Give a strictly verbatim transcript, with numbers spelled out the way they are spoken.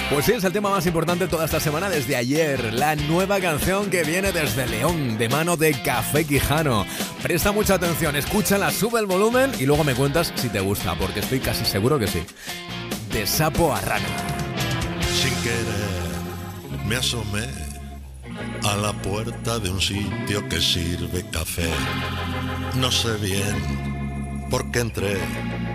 Pues sí, es el tema más importante toda esta semana desde ayer. La nueva canción que viene desde León, de mano de Café Quijano. Presta mucha atención, escúchala, sube el volumen y luego me cuentas si te gusta, porque estoy casi seguro que sí. De sapo a rana. Sin querer me asomé a la puerta de un sitio que sirve café. No sé bien por qué entré,